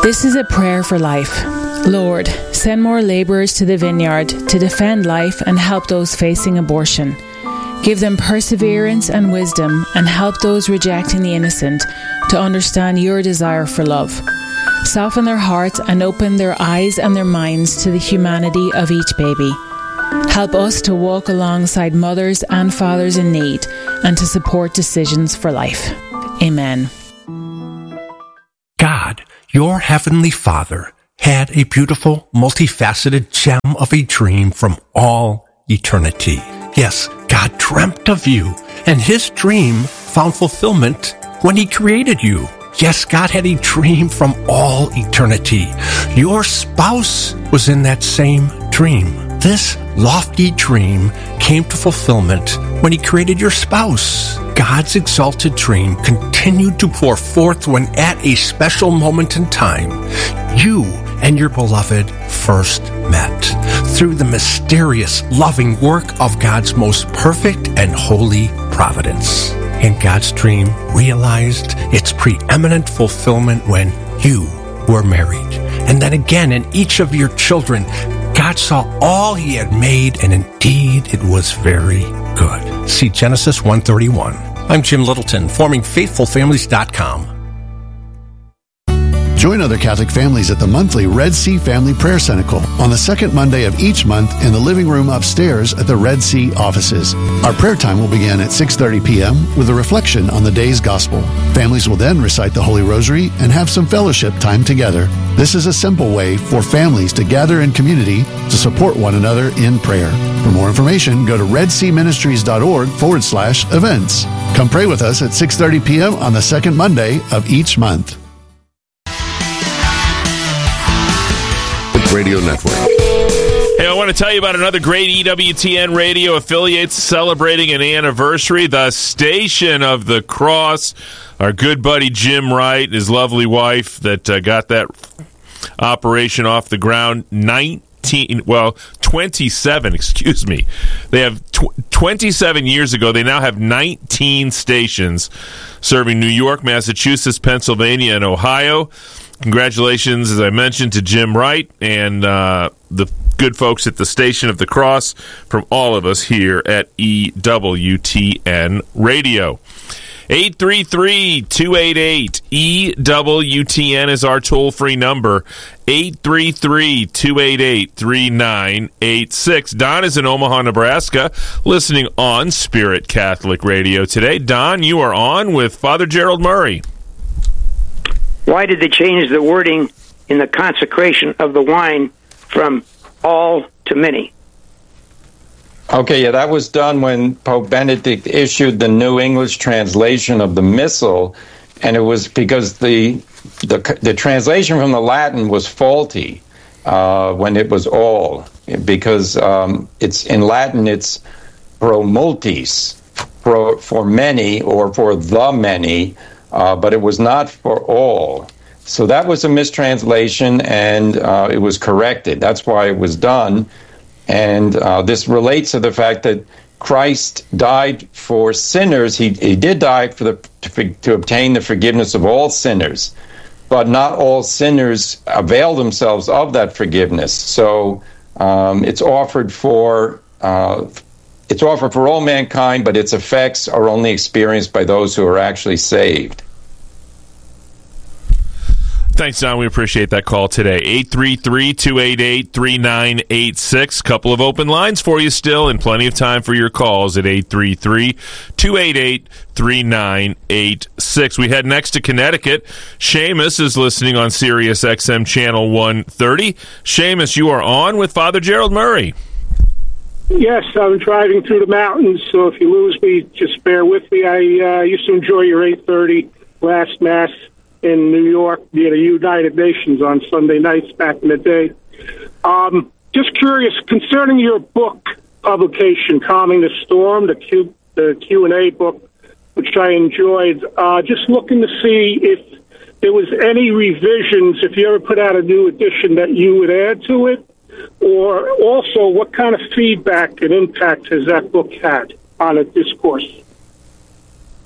This is a prayer for life. Lord, send more labourers to the vineyard to defend life and help those facing abortion. Give them perseverance and wisdom, and help those rejecting the innocent to understand your desire for love. Soften their hearts and open their eyes and their minds to the humanity of each baby. Help us to walk alongside mothers and fathers in need and to support decisions for life. Amen. God, your heavenly Father, had a beautiful, multifaceted gem of a dream from all eternity. Yes, God dreamt of you, and his dream found fulfillment when he created you. Yes, God had a dream from all eternity. Your spouse was in that same dream. This lofty dream came to fulfillment when he created your spouse. God's exalted dream continued to pour forth when at a special moment in time, you and your beloved first met through the mysterious, loving work of God's most perfect and holy providence. And God's dream realized its preeminent fulfillment when you were married. And then again, in each of your children, God saw all he had made, and indeed it was very good. See Genesis 1:31. I'm Jim Littleton, formingfaithfulfamilies.com. Join other Catholic families at the monthly Red Sea Family Prayer Cenacle on the second Monday of each month in the living room upstairs at the Red Sea offices. Our prayer time will begin at 6:30 p.m. with a reflection on the day's gospel. Families will then recite the Holy Rosary and have some fellowship time together. This is a simple way for families to gather in community to support one another in prayer. For more information, go to redseaministries.org/events. Come pray with us at 6:30 p.m. on the second Monday of each month. Radio Network. Hey, I want to tell you about another great EWTN radio affiliate celebrating an anniversary, the Station of the Cross. Our good buddy Jim Wright and his lovely wife that got that operation off the ground 27, excuse me. They have 27 years ago. They now have 19 stations serving New York, Massachusetts, Pennsylvania, and Ohio. Congratulations, as I mentioned, to Jim Wright and the good folks at the Station of the Cross from all of us here at EWTN Radio. 833-288-EWTN is our toll-free number. 833-288-3986. Don is in Omaha, Nebraska, listening on Spirit Catholic Radio today. Don, you are on with Father Gerald Murray. Why did they change the wording in the consecration of the wine from all to many? Okay, yeah, that was done when Pope Benedict issued the New English translation of the Missal, and it was because the translation from the Latin was faulty when it was all, because it's in Latin it's pro multis, for many or for the many, but it was not for all. So that was a mistranslation, and it was corrected. That's why it was done. And this relates to the fact that Christ died for sinners. He did die to obtain the forgiveness of all sinners, but not all sinners avail themselves of that forgiveness. So it's offered for all mankind, but its effects are only experienced by those who are actually saved. Thanks, Don. We appreciate that call today. 833-288-3986. Couple of open lines for you still, and plenty of time for your calls at 833-288-3986. We head next to Connecticut. Seamus is listening on Sirius XM Channel 130. Seamus, you are on with Father Gerald Murray. Yes, I'm driving through the mountains, so if you lose me, just bear with me. I used to enjoy your 8:30 last Mass in New York near the United Nations on Sunday nights back in the day. Just curious, concerning your book publication, Calming the Storm, the Q&A book, which I enjoyed, just looking to see if there was any revisions, if you ever put out a new edition, that you would add to it, or also what kind of feedback and impact has that book had on a discourse?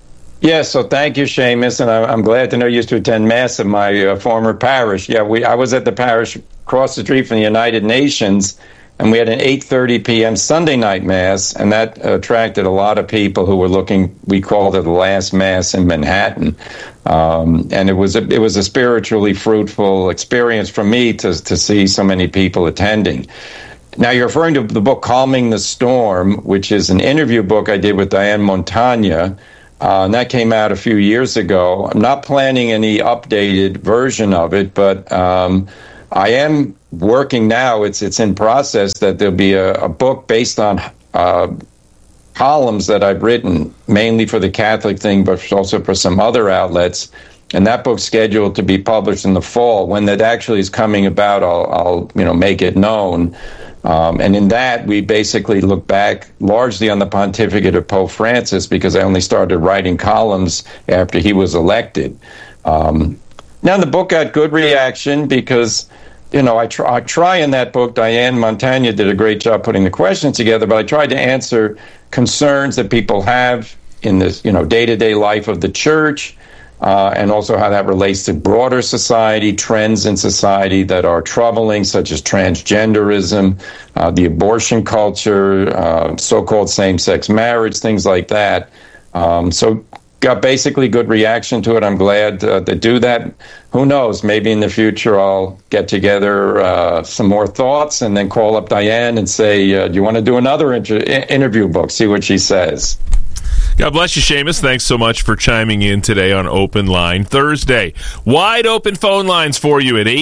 Yes, so thank you, Seamus, and I'm glad to know you used to attend Mass at my former parish. Yeah, I was at the parish across the street from the United Nations, and we had an 8:30 p.m. Sunday night Mass, and that attracted a lot of people who were looking. We called it the last Mass in Manhattan, and it was a spiritually fruitful experience for me to see so many people attending. Now, you're referring to the book Calming the Storm, which is an interview book I did with Diane Montagna. And that came out a few years ago. I'm not planning any updated version of it, but I am working now. It's in process that there'll be a book based on columns that I've written, mainly for the Catholic thing, but also for some other outlets. And that book's scheduled to be published in the fall. When that actually is coming about, I'll make it known. And in that, we basically look back largely on the pontificate of Pope Francis, because I only started writing columns after he was elected. Now, the book got good reaction because, I try in that book. Diane Montagna did a great job putting the questions together, but I tried to answer concerns that people have in this, day-to-day life of the church, and also how that relates to broader society, trends in society that are troubling, such as transgenderism, the abortion culture, so-called same-sex marriage, things like that. So got basically good reaction to it. I'm glad to do that. Who knows? Maybe in the future I'll get together some more thoughts and then call up Diane and say, do you want to do another interview book? See what she says. God bless you, Seamus. Thanks so much for chiming in today on Open Line Thursday. Wide open phone lines for you at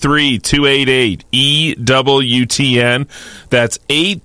833-288-EWTN. That's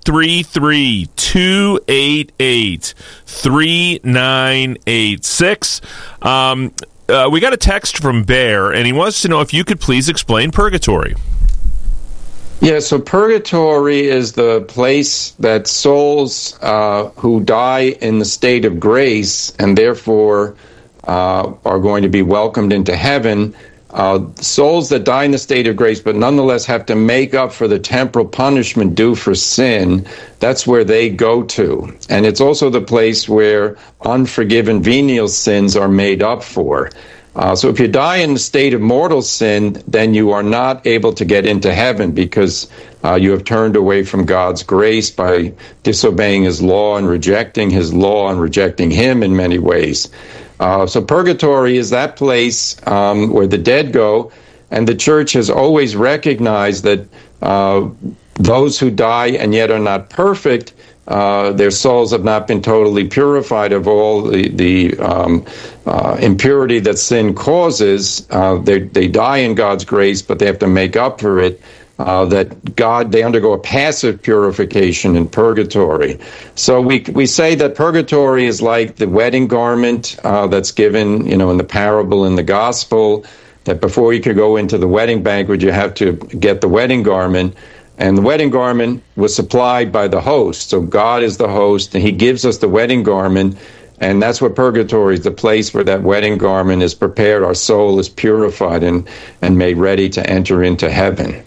833-288-3986. We got a text from Bear, and he wants to know if you could please explain purgatory. Yeah, so purgatory is the place that souls who die in the state of grace and therefore are going to be welcomed into heaven, souls that die in the state of grace but nonetheless have to make up for the temporal punishment due for sin, that's where they go to. And it's also the place where unforgiven venial sins are made up for. So if you die in the state of mortal sin, then you are not able to get into heaven because you have turned away from God's grace by disobeying his law and rejecting his law and rejecting him in many ways. So purgatory is that place where the dead go, and the church has always recognized that those who die and yet are not perfect, their souls have not been totally purified of all the impurity that sin causes. They die in God's grace, but they have to make up for it. They undergo a passive purification in purgatory. So we say that purgatory is like the wedding garment that's given, in the parable in the gospel, that before you could go into the wedding banquet, you have to get the wedding garment. And the wedding garment was supplied by the host. So God is the host, and he gives us the wedding garment. And that's what purgatory is, the place where that wedding garment is prepared. Our soul is purified and made ready to enter into heaven.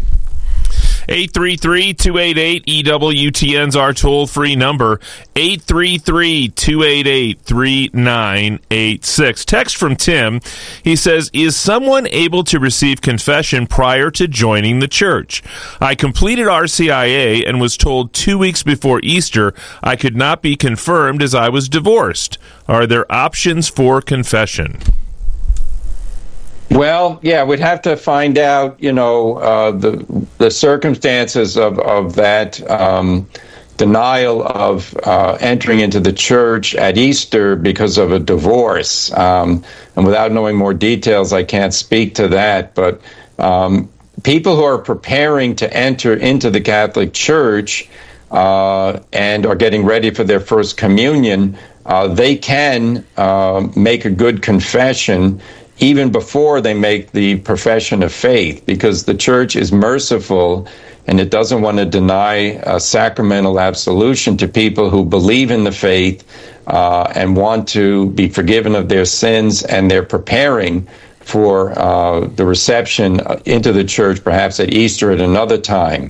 833-288-EWTN's our toll-free number, 833-288-3986. Text from Tim. He says, is someone able to receive confession prior to joining the church? I completed RCIA and was told 2 weeks before Easter I could not be confirmed as I was divorced. Are there options for confession? Well, yeah, we'd have to find out, the circumstances of that denial of entering into the church at Easter because of a divorce. And without knowing more details, I can't speak to that. But people who are preparing to enter into the Catholic Church and are getting ready for their first communion, they can make a good confession even before they make the profession of faith, because the church is merciful and it doesn't want to deny sacramental absolution to people who believe in the faith and want to be forgiven of their sins, and they're preparing for the reception into the church, perhaps at Easter at another time.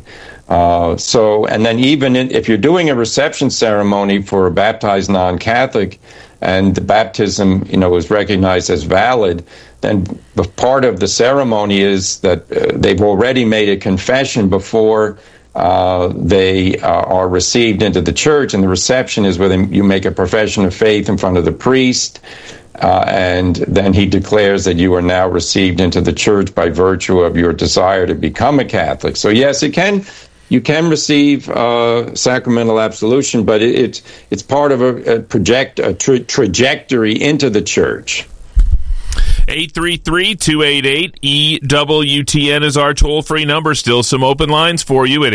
And then even if you're doing a reception ceremony for a baptized non-Catholic, and the baptism, was recognized as valid, then part of the ceremony is that they've already made a confession before they are received into the church, and the reception is where you make a profession of faith in front of the priest, and then he declares that you are now received into the church by virtue of your desire to become a Catholic. So yes, you can receive sacramental absolution, but it's part of a trajectory into the church. 833-288-EWTN is our toll-free number. Still some open lines for you at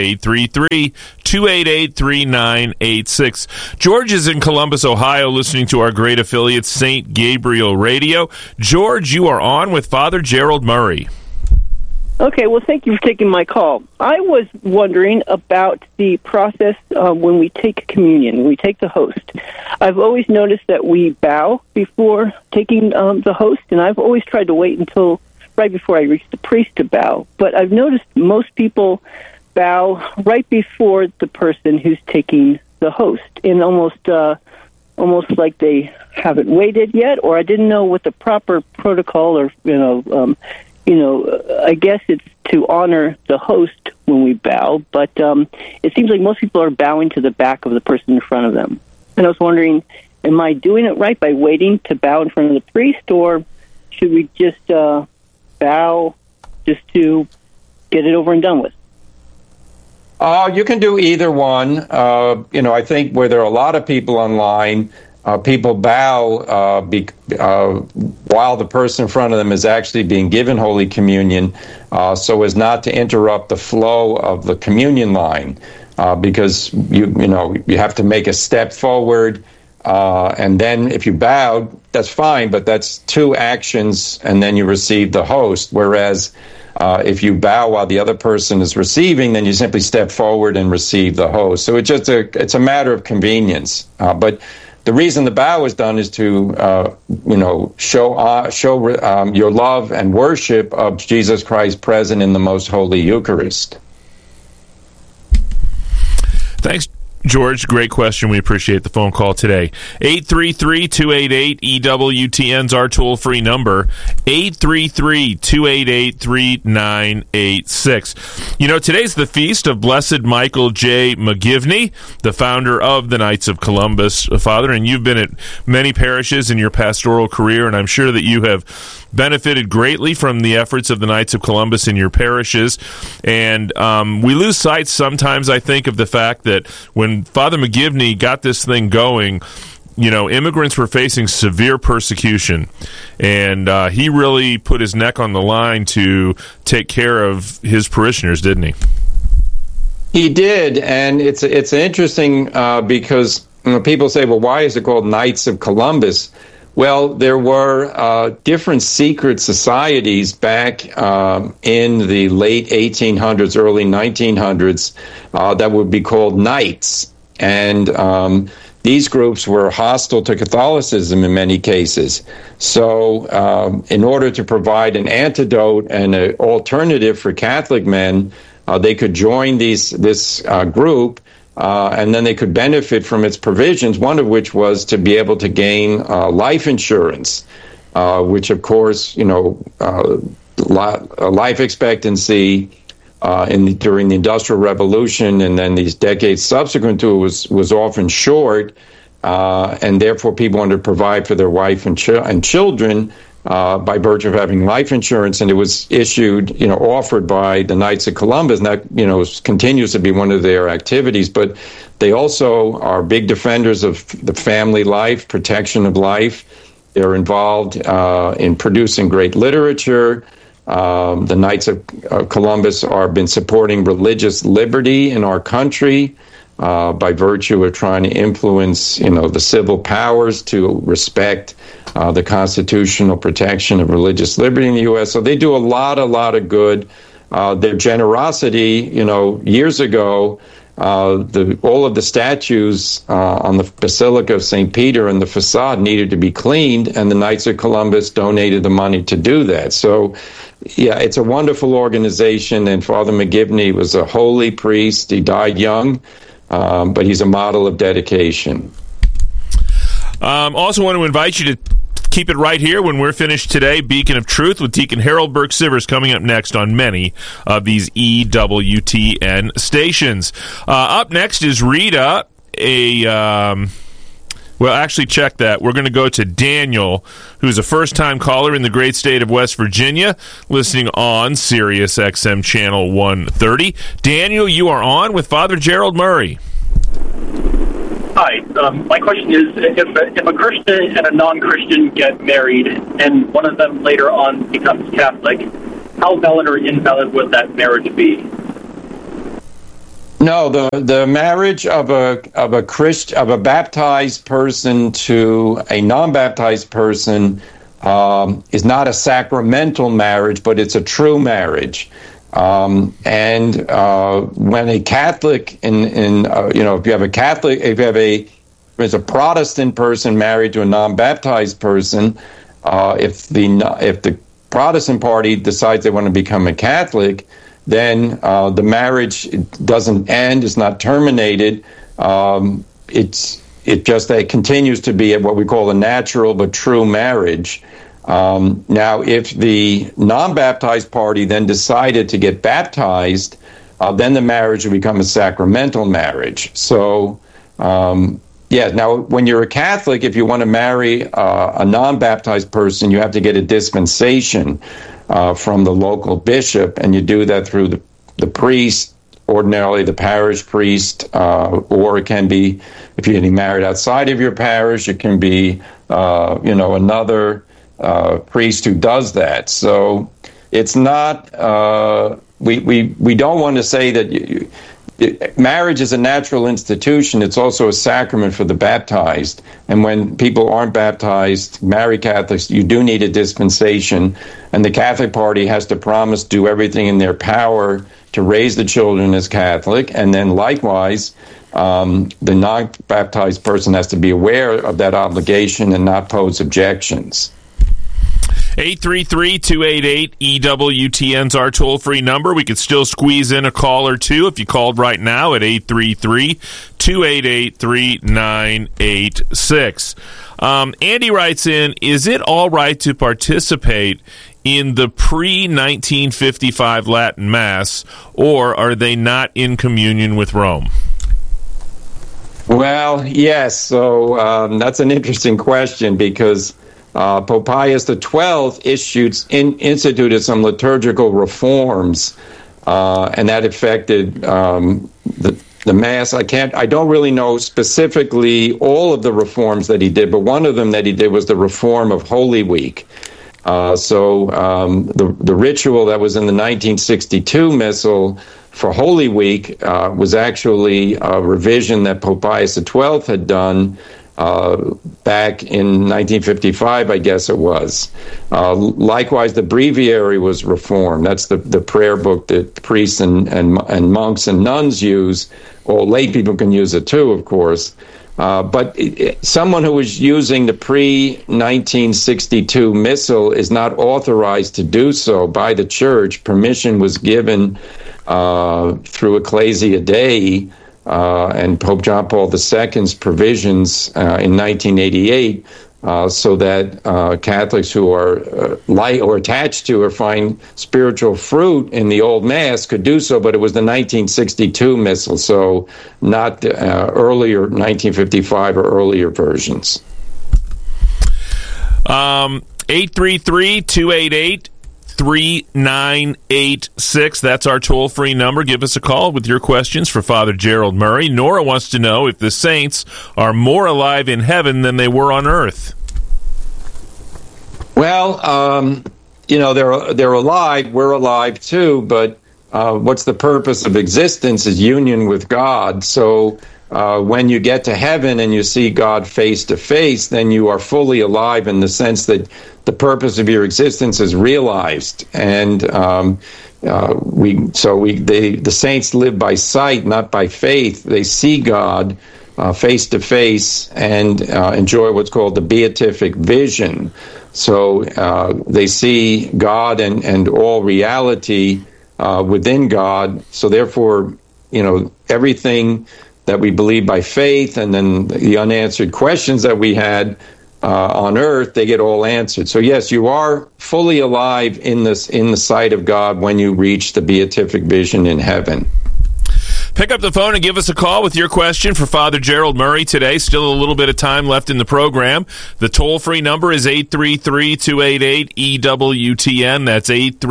833-288-3986. George is in Columbus, Ohio, listening to our great affiliate, St. Gabriel Radio. George, you are on with Father Gerald Murray. Okay, well, thank you for taking my call. I was wondering about the process when we take communion, when we take the host. I've always noticed that we bow before taking the host, and I've always tried to wait until right before I reach the priest to bow. But I've noticed most people bow right before the person who's taking the host, and almost like they haven't waited yet, or I didn't know what the proper protocol or, I guess it's to honor the host when we bow, but it seems like most people are bowing to the back of the person in front of them. And I was wondering, am I doing it right by waiting to bow in front of the priest, or should we just bow just to get it over and done with? You can do either one. I think where there are a lot of people online, people bow while the person in front of them is actually being given Holy Communion, so as not to interrupt the flow of the communion line, because you have to make a step forward, and then if you bowed, that's fine, but that's two actions, and then you receive the host. Whereas if you bow while the other person is receiving, then you simply step forward and receive the host. So it's a matter of convenience, but the reason the bow is done is to, show your love and worship of Jesus Christ present in the Most Holy Eucharist. Thanks, George. Great question. We appreciate the phone call today. 833-288-EWTN's our toll-free number. 833-288-3986. Today's the feast of Blessed Michael J. McGivney, the founder of the Knights of Columbus, Father, and you've been at many parishes in your pastoral career, and I'm sure that you have benefited greatly from the efforts of the Knights of Columbus in your parishes. And we lose sight sometimes, I think, of the fact that when Father McGivney got this thing going, immigrants were facing severe persecution, and he really put his neck on the line to take care of his parishioners, didn't he? He did, and it's interesting because people say, well, why is it called Knights of Columbus? Well, there were different secret societies back in the late 1800s, early 1900s that would be called Knights. And these groups were hostile to Catholicism in many cases. So in order to provide an antidote and an alternative for Catholic men, they could join this group, and then they could benefit from its provisions, one of which was to be able to gain life insurance, which, of course, life expectancy during the Industrial Revolution and then these decades subsequent to it was often short, and therefore people wanted to provide for their wife and children by virtue of having life insurance, and it was issued, offered by the Knights of Columbus, and that, continues to be one of their activities. But they also are big defenders of the family life, protection of life. They're involved in producing great literature. The Knights of Columbus have been supporting religious liberty in our country by virtue of trying to influence, the civil powers to respect the constitutional protection of religious liberty in the U.S. So they do a lot of good. Their generosity, years ago, all of the statues on the Basilica of St. Peter and the facade needed to be cleaned, and the Knights of Columbus donated the money to do that. So, yeah, it's a wonderful organization, and Father McGivney was a holy priest. He died young, but he's a model of dedication. Also want to invite you to keep it right here when we're finished today. Beacon of Truth with Deacon Harold Burke-Sivers coming up next on many of these EWTN stations. Up next is Rita, well, actually, check that. We're going to go to Daniel, who's a first-time caller in the great state of West Virginia, listening on Sirius XM Channel 130. Daniel, you are on with Father Gerald Murray. Hi. My question is, if a Christian and a non-Christian get married and one of them later on becomes Catholic, how valid or invalid would that marriage be? No, the marriage of a baptized person to a non-baptized person is not a sacramental marriage, but it's a true marriage. And when a Catholic, if a Protestant person married to a non-baptized person, if the Protestant party decides they want to become a Catholic, then the marriage doesn't end, it's not terminated. It continues to be what we call a natural but true marriage. Now, if the non-baptized party then decided to get baptized, then the marriage would become a sacramental marriage. So, now, when you're a Catholic, if you want to marry a non-baptized person, you have to get a dispensation from the local bishop, and you do that through the priest, ordinarily the parish priest, or it can be, if you're getting married outside of your parish, it can be, another priest who does that. So it's not, we don't want to say that marriage is a natural institution. It's also a sacrament for the baptized. And when people aren't baptized, marry Catholics, you do need a dispensation. And the Catholic party has to promise to do everything in their power to raise the children as Catholic. And then likewise, the non-baptized person has to be aware of that obligation and not pose objections. 833-288-EWTN's our toll-free number. We could still squeeze in a call or two if you called right now at 833-288-3986. Andy writes in, is it all right to participate in the pre-1955 Latin Mass, or are they not in communion with Rome? Well, yes. So that's an interesting question because Pope Pius XII instituted some liturgical reforms, and that affected the Mass. I don't really know specifically all of the reforms that he did, but one of them that he did was the reform of Holy Week. The ritual that was in the 1962 Missal for Holy Week was actually a revision that Pope Pius XII had done back in 1955, I guess it was. Likewise, the breviary was reformed. That's the prayer book that priests and monks and nuns use. Or lay people can use it too, of course. But someone who is using the pre-1962 Missal is not authorized to do so by the Church. Permission was given through Ecclesia Dei, and Pope John Paul II's provisions in 1988, so that Catholics who are light or attached to or find spiritual fruit in the Old Mass could do so, but it was the 1962 Missal, so not earlier 1955 or earlier versions. 833-288-3986. That's our toll-free number. Give us a call with your questions for Father Gerald Murray. Nora wants to know if the saints are more alive in heaven than they were on earth. Well, they're alive. We're alive too, but what's the purpose of existence is union with God. So when you get to heaven and you see God face to face, then you are fully alive in the sense that the purpose of your existence is realized. And the saints live by sight, not by faith. They see God face to face and enjoy what's called the beatific vision. So they see God and all reality within God. So therefore, everything that we believe by faith, and then the unanswered questions that we had on earth, they get all answered. So yes, you are fully alive in the sight of God when you reach the beatific vision in heaven. Pick up the phone and give us a call with your question for Father Gerald Murray today. Still a little bit of time left in the program. The toll-free number is 833-288-EWTN. That's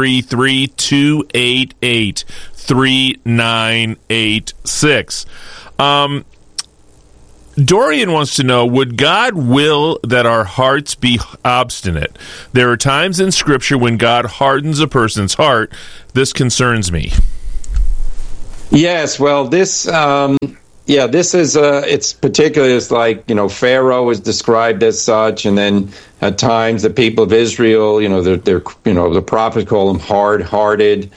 833-288-3986. Dorian wants to know, would God will that our hearts be obstinate? There are times in Scripture when God hardens a person's heart. This concerns me. Yes, well, this is it's particularly, it's like, Pharaoh is described as such, and then at times the people of Israel, they're the prophets call them hard-hearted,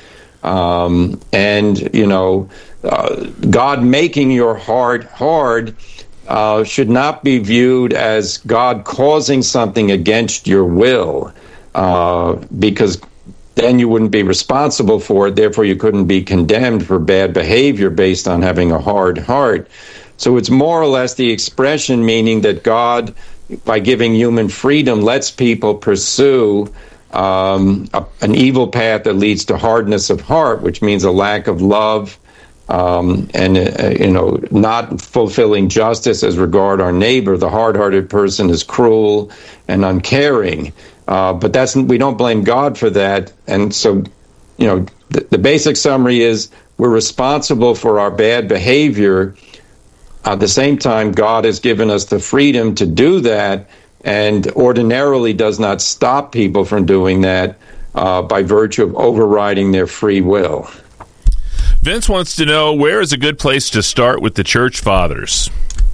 God making your heart hard should not be viewed as God causing something against your will, because then you wouldn't be responsible for it. Therefore, you couldn't be condemned for bad behavior based on having a hard heart. So it's more or less the expression, meaning that God, by giving human freedom, lets people pursue an evil path that leads to hardness of heart, which means a lack of love, not fulfilling justice as regard our neighbor. The hard-hearted person is cruel and uncaring. But we don't blame God for that. And so, the basic summary is we're responsible for our bad behavior. At the same time, God has given us the freedom to do that, and ordinarily does not stop people from doing that by virtue of overriding their free will. Vince wants to know, where is a good place to start with the Church Fathers?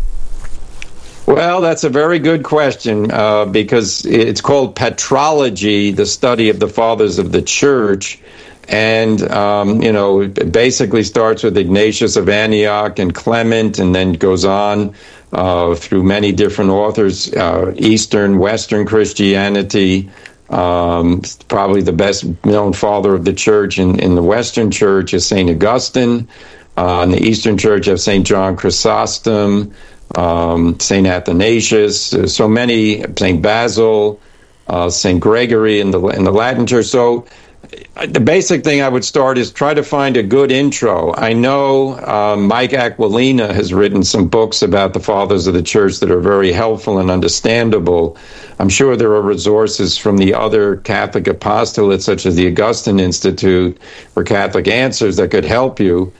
Well, that's a very good question, because it's called patrology, the study of the Fathers of the Church. And, it basically starts with Ignatius of Antioch and Clement, and then goes on through many different authors, Eastern, Western Christianity. Probably the best known father of the Church in the Western Church is St. Augustine. In the Eastern Church, you have St. John Chrysostom, St. Athanasius, so many, St. Basil, St. Gregory in the Latin Church. So the basic thing I would start is try to find a good intro. I know Mike Aquilina has written some books about the Fathers of the Church that are very helpful and understandable. I'm sure there are resources from the other Catholic apostolates, such as the Augustine Institute or Catholic Answers, that could help you.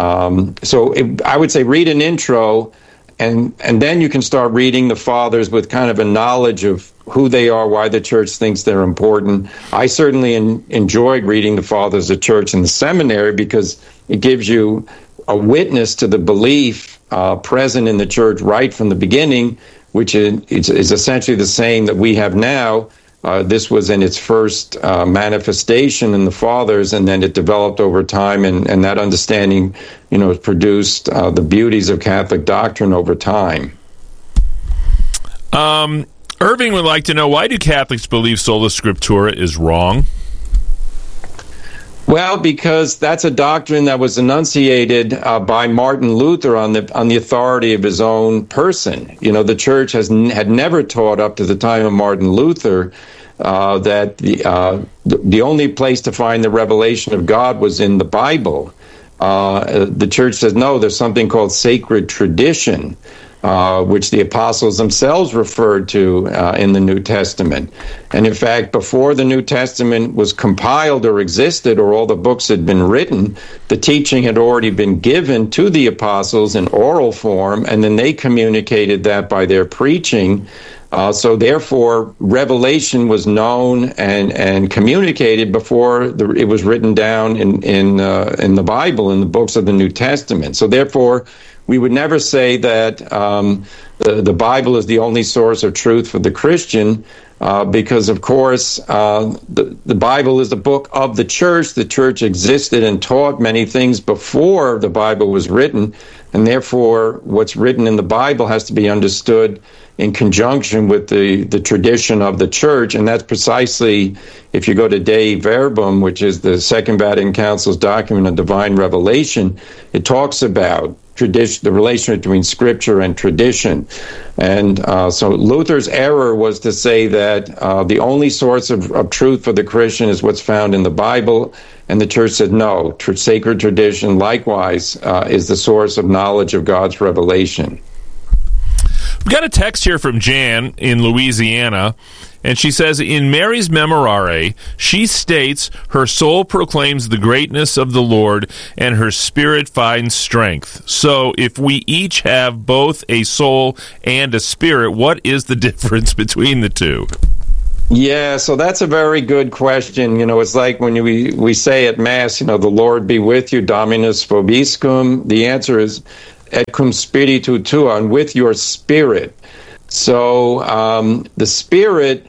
I would say read an intro, and then you can start reading the Fathers with kind of a knowledge of who they are, why the Church thinks they're important. I certainly enjoyed reading the Fathers of the Church in the seminary because it gives you a witness to the belief present in the Church right from the beginning, which is essentially the same that we have now. This was in its first manifestation in the Fathers, and then it developed over time, and that understanding, produced the beauties of Catholic doctrine over time. Irving would like to know, why do Catholics believe sola scriptura is wrong? Well, because that's a doctrine that was enunciated by Martin Luther on the authority of his own person. The Church had never taught up to the time of Martin Luther that the only place to find the revelation of God was in the Bible. The Church says, no, there's something called sacred tradition, which the apostles themselves referred to in the New Testament. And in fact, before the New Testament was compiled or existed, or all the books had been written, the teaching had already been given to the apostles in oral form, and then they communicated that by their preaching. So therefore, revelation was known and communicated before it was written down in the Bible, in the books of the New Testament. So therefore, we would never say that the Bible is the only source of truth for the Christian, because, of course, the Bible is the book of the Church. The Church existed and taught many things before the Bible was written, and therefore what's written in the Bible has to be understood in conjunction with the tradition of the Church. And that's precisely, if you go to Dei Verbum, which is the Second Vatican Council's document on divine revelation, it talks about tradition, the relationship between Scripture and tradition. And so Luther's error was to say that the only source of truth for the Christian is what's found in the Bible. And the church said, no, sacred tradition likewise is the source of knowledge of God's revelation. We've got a text here from Jan in Louisiana, and she says, in Mary's Memorare, she states her soul proclaims the greatness of the Lord, and her spirit finds strength. So if we each have both a soul and a spirit, what is the difference between the two? Yeah, so that's a very good question. It's like when we say at Mass, the Lord be with you, Dominus vobiscum. The answer is et cum spiritu tuo, and with your spirit. So the spirit,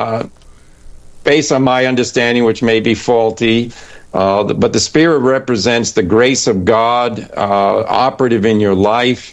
based on my understanding, which may be faulty, but the spirit represents the grace of God operative in your life.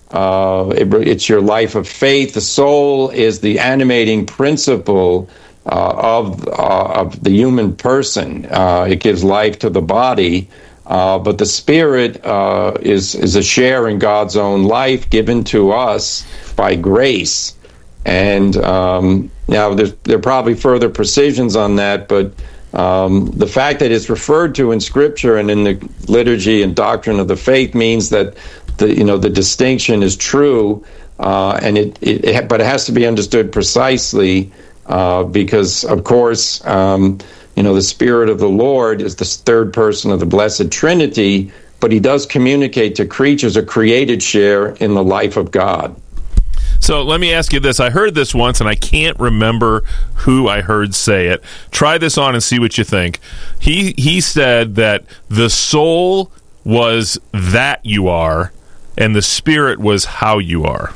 It's your life of faith. The soul is the animating principle of the human person. It gives life to the body. But the spirit is a share in God's own life given to us by grace. And now there are probably further precisions on that, but the fact that it's referred to in Scripture and in the liturgy and doctrine of the faith means that the distinction is true, and but it has to be understood precisely because, of course, the Spirit of the Lord is the third person of the Blessed Trinity, but he does communicate to creatures a created share in the life of God. So let me ask you this. I heard this once, and I can't remember who I heard say it. Try this on and see what you think. He said that the soul was that you are, and the spirit was how you are.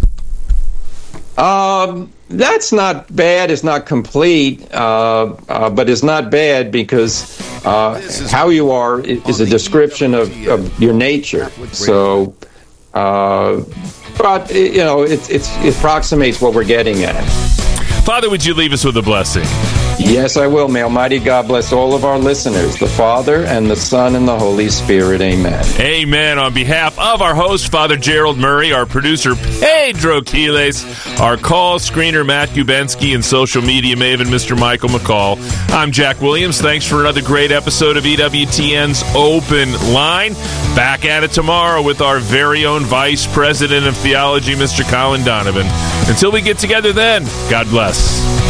That's not bad. It's not complete, but it's not bad because how you are is a description of your nature. So, but it approximates what we're getting at. Father, would you leave us with a blessing? Yes, I will. May Almighty God bless all of our listeners, the Father and the Son and the Holy Spirit. Amen. Amen. On behalf of our host, Father Gerald Murray, our producer, Pedro Quiles, our call screener, Matt Gubensky, and social media maven, Mr. Michael McCall, I'm Jack Williams. Thanks for another great episode of EWTN's Open Line. Back at it tomorrow with our very own Vice President of Theology, Mr. Colin Donovan. Until we get together then, God bless.